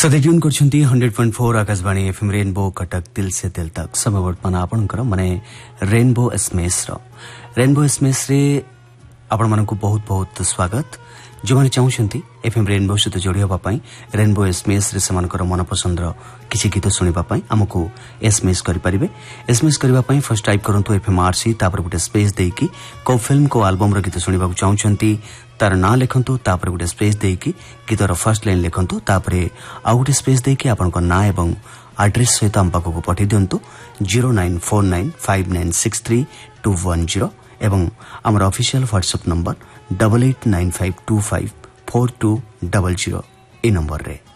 सदै tune करछन्ती 100.4 Akashvani FM rainbow Cuttack दिल से दिल तक समय वर्तमान आपणकर माने रेनबो एसएमएस रे आपण मानकु बहुत बहुत स्वागत। जो माने चाहुछन्ती एफएम रेनबो सहित जोड़ी होबा पई रेनबो एसएमएस रे समानकर मन पसंदर किछि गीत सुनिबा पई हमकु एसएमएस करि परिबे। एसएमएस करबा पई फर्स्ट टाइप करंतु एफएमआरसी तापर गुटे स्पेस देकी को फिल्म को एल्बम रो गीत सुनिबा को चाहुछन्ती तार ना लिखंतु तापर गुटे स्पेस देकी गीतर फर्स्ट लाइन लिखंतु तापर आ गुटे स्पेस देकी आपनको ना एवं एड्रेस सहित हम पाखको पठि दियंतु 09495963 एवं हमर ऑफिशियल व्हाट्सएप नंबर 8895254200 ए नंबर रे।